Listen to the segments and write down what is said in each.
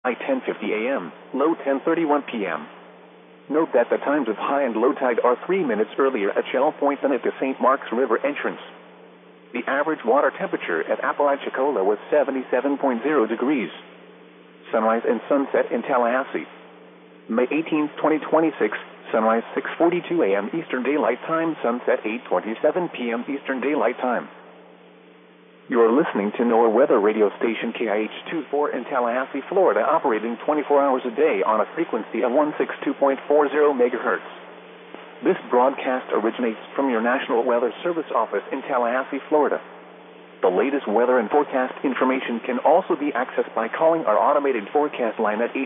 high 10:50 a.m., low 10:31 p.m. Note that the times of high and low tide are 3 minutes earlier at Shell Point than at the St. Mark's River entrance. The average water temperature at Apalachicola was 77.0 degrees. Sunrise and sunset in Tallahassee. May 18, 2026, sunrise 6:42 a.m. Eastern Daylight Time, sunset 8:27 p.m. Eastern Daylight Time. You are listening to NOAA weather radio station KIH-24 in Tallahassee, Florida, operating 24 hours a day on a frequency of 162.40 MHz. This broadcast originates from your National Weather Service office in Tallahassee, Florida. The latest weather and forecast information can also be accessed by calling our automated forecast line at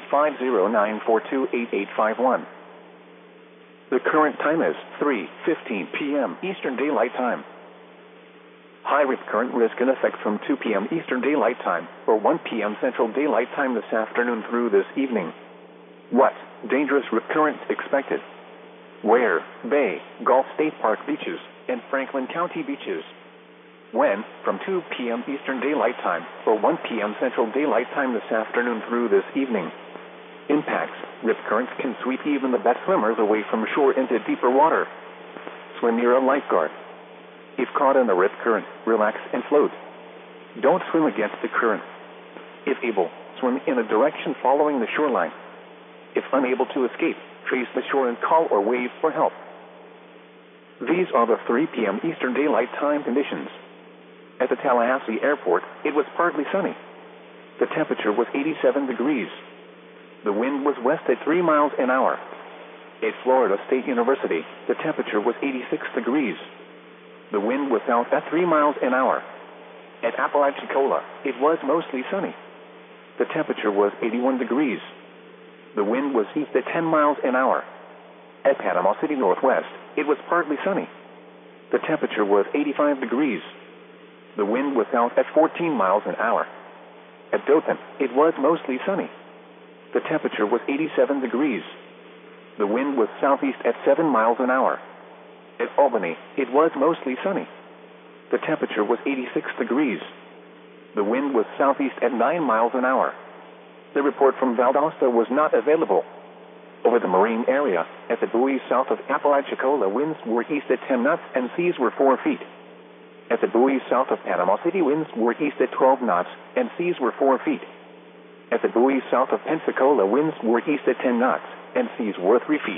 850-942-8851. The current time is 3:15 p.m. Eastern Daylight Time. High rip current risk in effect from 2 p.m. Eastern Daylight Time or 1 p.m. Central Daylight Time this afternoon through this evening. What? Dangerous rip current expected. Where? Bay, Gulf State Park beaches, and Franklin County beaches. When? From 2 p.m. Eastern Daylight Time or 1 p.m. Central Daylight Time this afternoon through this evening. Impacts. Rip currents can sweep even the best swimmers away from shore into deeper water. Swim near a lifeguard. If caught in the rip current, relax and float. Don't swim against the current. If able, swim in a direction following the shoreline. If unable to escape, trace the shore and call or wave for help. These are the 3 p.m. Eastern Daylight Time conditions. At the Tallahassee Airport, it was partly sunny. The temperature was 87 degrees. The wind was west at 3 miles an hour. At Florida State University, the temperature was 86 degrees. The wind was south at 3 miles an hour. At Apalachicola, it was mostly sunny. The temperature was 81 degrees. The wind was east at 10 miles an hour. At Panama City Northwest, it was partly sunny. The temperature was 85 degrees. The wind was south at 14 miles an hour. At Dothan, it was mostly sunny. The temperature was 87 degrees. The wind was southeast at 7 miles an hour. At Albany, it was mostly sunny. The temperature was 86 degrees. The wind was southeast at 9 miles an hour. The report from Valdosta was not available. Over the marine area, at the buoys south of Apalachicola, winds were east at 10 knots and seas were 4 feet. At the buoys south of Panama City, winds were east at 12 knots and seas were 4 feet. At the buoys south of Pensacola, winds were east at 10 knots and seas were 3 feet.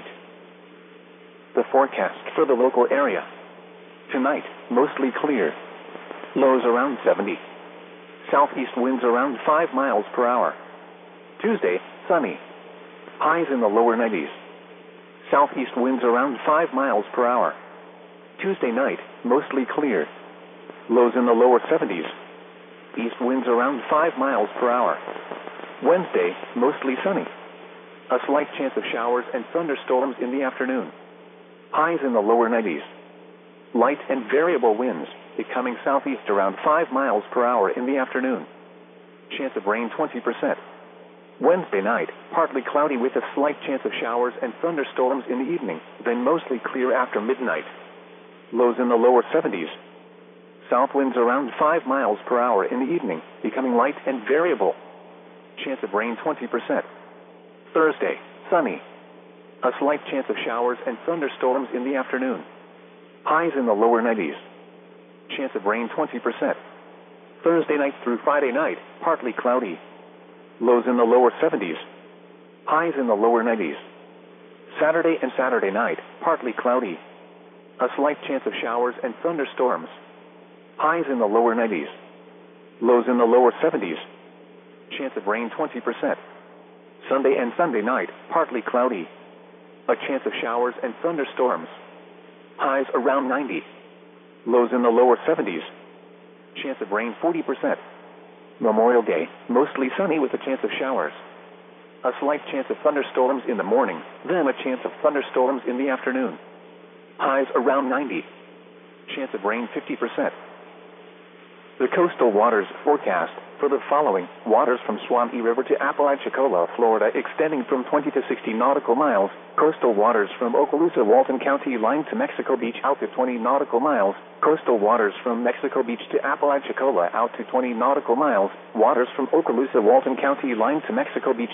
The forecast for the local area. Tonight, mostly clear. Lows around 70. Southeast winds around 5 miles per hour. Tuesday, sunny. Highs in the lower 90s. Southeast winds around 5 miles per hour. Tuesday night, mostly clear. Lows in the lower 70s. East winds around 5 miles per hour. Wednesday, mostly sunny. A slight chance of showers and thunderstorms in the afternoon. Highs in the lower 90s. Light and variable winds, becoming southeast around 5 miles per hour in the afternoon. Chance of rain 20%. Wednesday night, partly cloudy with a slight chance of showers and thunderstorms in the evening, then mostly clear after midnight. Lows in the lower 70s. South winds around 5 miles per hour in the evening, becoming light and variable. Chance of rain 20%. Thursday, sunny. A slight chance of showers and thunderstorms in the afternoon. Highs in the lower 90s. Chance of rain 20%. Thursday night through Friday night, partly cloudy. Lows in the lower 70s. Highs in the lower 90s. Saturday and Saturday night, partly cloudy. A slight chance of showers and thunderstorms. Highs in the lower 90s. Lows in the lower 70s. Chance of rain 20%. Sunday and Sunday night, partly cloudy. A chance of showers and thunderstorms. Highs around 90. Lows in the lower 70s. Chance of rain 40%. Memorial Day, mostly sunny with a chance of showers. A slight chance of thunderstorms in the morning, then a chance of thunderstorms in the afternoon. Highs around 90. Chance of rain 50%. The coastal waters forecast for the following: waters from Swanee River to Apalachicola, Florida, extending from 20 to 60 nautical miles. Coastal waters from Okaloosa, Walton County line to Mexico Beach out to 20 nautical miles. Coastal waters from Mexico Beach to Apalachicola out to 20 nautical miles. Waters from Okaloosa, Walton County line to Mexico Beach